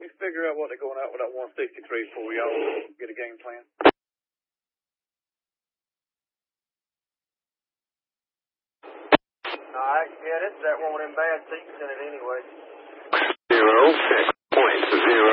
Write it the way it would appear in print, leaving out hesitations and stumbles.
You figure out what they're going out with that 163 for y'all. Get a game plan. Alright, yeah, this is that one with them bad seats in it anyway. 06.0.